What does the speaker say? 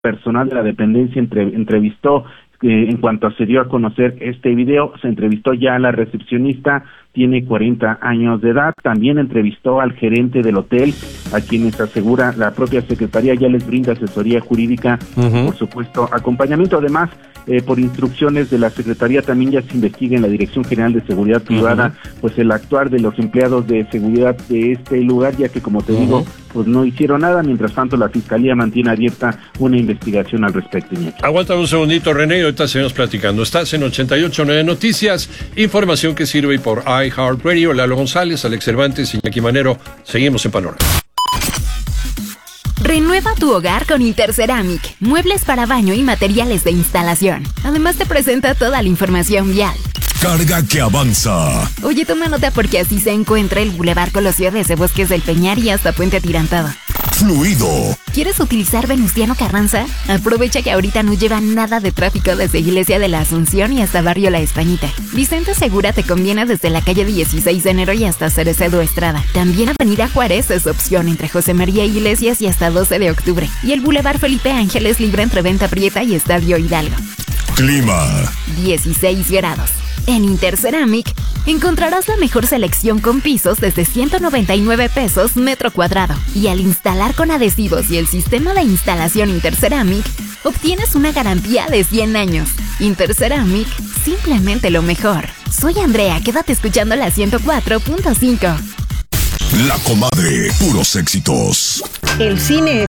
personal de la dependencia entrevistó, en cuanto se dio a conocer este video, se entrevistó ya a la recepcionista, tiene 40 años de edad, también entrevistó al gerente del hotel, a quienes asegura la propia secretaría ya les brinda asesoría jurídica, por supuesto, acompañamiento. Además, por instrucciones de la Secretaría también ya se investiga en la Dirección General de Seguridad Privada, pues el actuar de los empleados de seguridad de este lugar, ya que como te digo, pues no hicieron nada. Mientras tanto, la Fiscalía mantiene abierta una investigación al respecto, Iñaki. Aguanta un segundito, René, ahorita seguimos platicando. Estás en 88.9 Noticias, información que sirve por iHeartRadio. Lalo González, Alex Cervantes, Iñaki Manero. Seguimos en Panorama. Renueva tu hogar con Interceramic, muebles para baño y materiales de instalación. Además te presenta toda la información vial. Carga que avanza. Oye, toma nota porque así se encuentra el Boulevard Colosio desde Bosques del Peñar y hasta Puente Atirantado. Fluido. ¿Quieres utilizar Venustiano Carranza? Aprovecha que ahorita no lleva nada de tráfico desde Iglesia de la Asunción y hasta Barrio La Españita. Vicente Segura te conviene desde la calle 16 de enero y hasta Cerecedo Estrada. También Avenida Juárez es opción entre José María Iglesias y hasta 12 de octubre. Y el Boulevard Felipe Ángeles libre entre Venta Prieta y Estadio Hidalgo. Clima. 16 grados. En Interceramic encontrarás la mejor selección con pisos desde 199 pesos metro cuadrado. Y al instalar con adhesivos y el sistema de instalación Interceramic, obtienes una garantía de 100 años. Interceramic, simplemente lo mejor. Soy Andrea, quédate escuchando la 104.5. La Comadre, puros éxitos. El cine